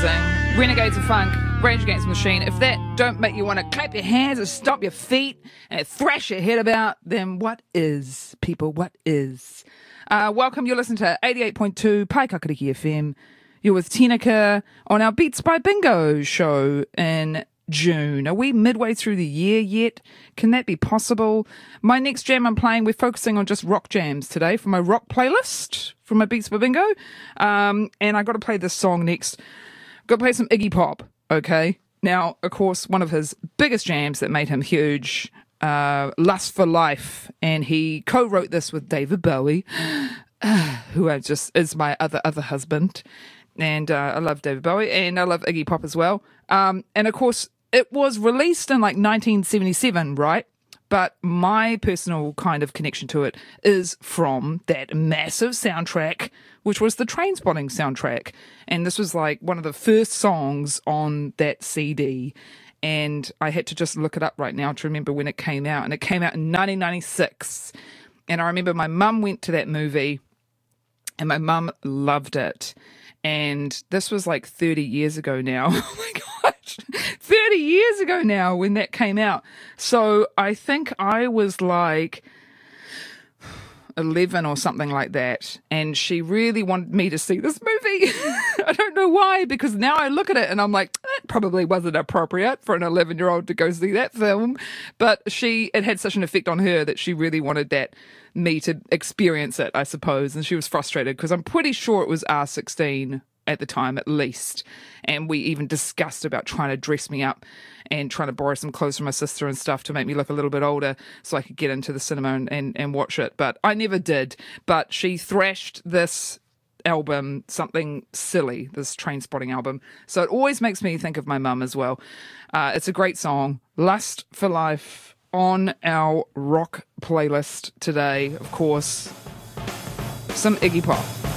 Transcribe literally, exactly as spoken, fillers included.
amazing. Renegades of Funk, Rage Against the Machine. If that don't make you want to clap your hands and stomp your feet and thrash your head about, then what is, people, what is? Uh, welcome, you're listening to eighty-eight point two Paikakariki F M. You're with Tinaka on our Beats by Bingo show in June. Are we midway through the year yet? Can that be possible? My next jam I'm playing, we're focusing on just rock jams today for my rock playlist from my Beats by Bingo. Um, and I got to play this song next. Got to play some Iggy Pop, okay? Now, of course, one of his biggest jams that made him huge, uh, Lust for Life. And he co-wrote this with David Bowie, who I just is my other other husband. And uh, I love David Bowie, and I love Iggy Pop as well. Um, and of course, it was released in like nineteen seventy-seven, right? But my personal kind of connection to it is from that massive soundtrack, which was the Trainspotting soundtrack. And this was like one of the first songs on that C D. And I had to just look it up right now to remember when it came out. And it came out in nineteen ninety-six. And I remember my mum went to that movie, and my mum loved it. And this was like thirty years ago now. Oh my gosh. thirty years ago now when that came out. So I think I was like eleven or something like that. And she really wanted me to see this movie. I don't know why, because now I look at it and I'm like, that probably wasn't appropriate for an eleven year old to go see that film. But she, it had such an effect on her that she really wanted that me to experience it, I suppose. And she was frustrated because I'm pretty sure it was R sixteen at the time, at least. And we even discussed about trying to dress me up and trying to borrow some clothes from my sister and stuff to make me look a little bit older so I could get into the cinema and, and, and watch it. But I never did. But she thrashed this album something silly, this Trainspotting album. So it always makes me think of my mum as well. Uh, it's a great song, Lust for Life, on our rock playlist today. Of course, some Iggy Pop.